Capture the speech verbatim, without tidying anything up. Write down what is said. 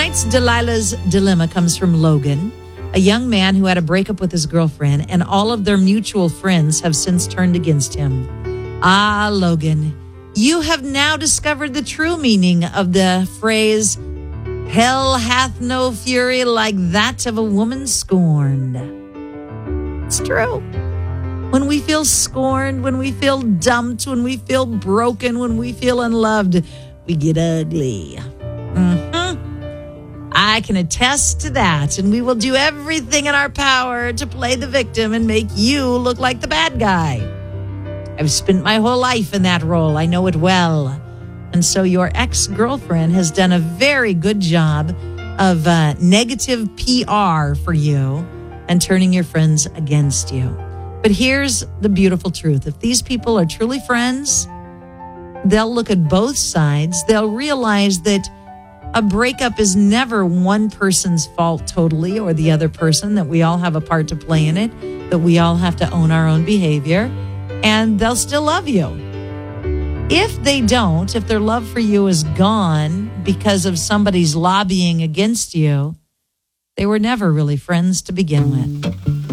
Tonight's Delilah's Dilemma comes from Logan, a young man who had a breakup with his girlfriend, and all of their mutual friends have since turned against him. Ah, Logan, you have now discovered the true meaning of the phrase, hell hath no fury like that of a woman scorned. It's true. When we feel scorned, when we feel dumped, when we feel broken, when we feel unloved, we get ugly. Mm-hmm. I can attest to that, and we will do everything in our power to play the victim and make you look like the bad guy. I've spent my whole life in that role. I know it well. And so your ex-girlfriend has done a very good job of uh, negative P R for you and turning your friends against you. But here's the beautiful truth. If these people are truly friends, they'll look at both sides. They'll realize that a breakup is never one person's fault totally, or the other person, that we all have a part to play in it, that we all have to own our own behavior, and they'll still love you. If they don't, if their love for you is gone because of somebody's lobbying against you, they were never really friends to begin with.